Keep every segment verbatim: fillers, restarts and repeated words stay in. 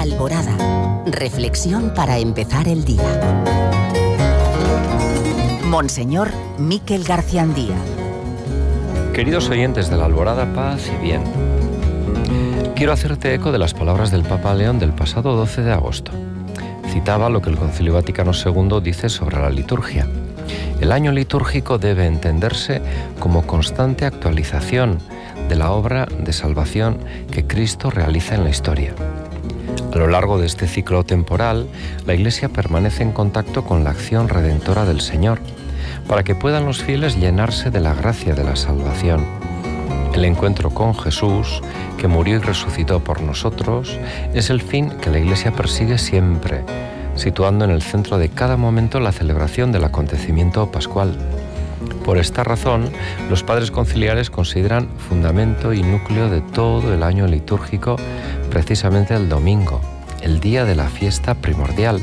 Alborada. Reflexión para empezar el día. Monseñor Miquel Garciandía. Queridos oyentes de la Alborada, paz y bien. Quiero hacerte eco de las palabras del Papa León del pasado doce de agosto. Citaba lo que el Concilio Vaticano segundo dice sobre la liturgia. El año litúrgico debe entenderse como constante actualización de la obra de salvación que Cristo realiza en la historia. A lo largo de este ciclo temporal, la Iglesia permanece en contacto con la acción redentora del Señor, para que puedan los fieles llenarse de la gracia de la salvación. El encuentro con Jesús, que murió y resucitó por nosotros, es el fin que la Iglesia persigue siempre, situando en el centro de cada momento la celebración del acontecimiento pascual. Por esta razón, los padres conciliares consideran fundamento y núcleo de todo el año litúrgico precisamente el domingo, el día de la fiesta primordial.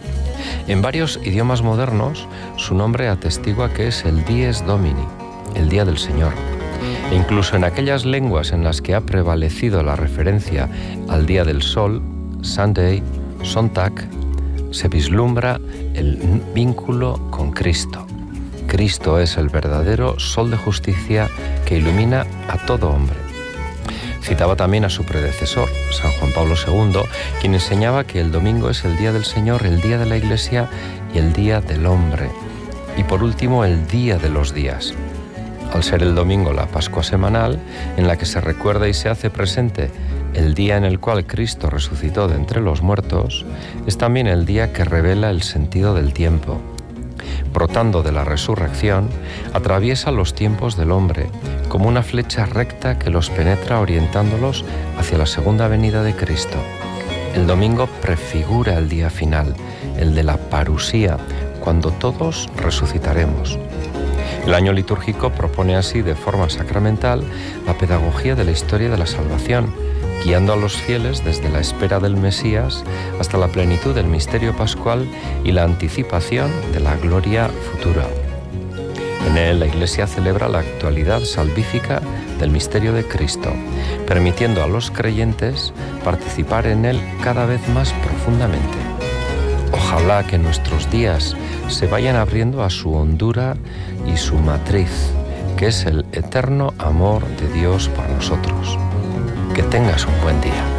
En varios idiomas modernos, su nombre atestigua que es el Dies Domini, el Día del Señor. E incluso en aquellas lenguas en las que ha prevalecido la referencia al Día del Sol, Sunday, Sonntag, se vislumbra el vínculo con Cristo. Cristo es el verdadero sol de justicia que ilumina a todo hombre. Citaba también a su predecesor, San Juan Pablo segundo, quien enseñaba que el domingo es el día del Señor, el día de la Iglesia y el día del hombre. Y por último, el día de los días. Al ser el domingo la Pascua semanal, en la que se recuerda y se hace presente el día en el cual Cristo resucitó de entre los muertos, es también el día que revela el sentido del tiempo. Brotando de la resurrección, atraviesa los tiempos del hombre como una flecha recta que los penetra orientándolos hacia la segunda venida de Cristo. El domingo prefigura el día final, el de la parusía, cuando todos resucitaremos. El año litúrgico propone así de forma sacramental la pedagogía de la historia de la salvación, guiando a los fieles desde la espera del Mesías hasta la plenitud del misterio pascual y la anticipación de la gloria futura. En él la Iglesia celebra la actualidad salvífica del misterio de Cristo, permitiendo a los creyentes participar en él cada vez más profundamente. Ojalá que nuestros días se vayan abriendo a su hondura y su matriz, que es el eterno amor de Dios por nosotros. Que tengas un buen día.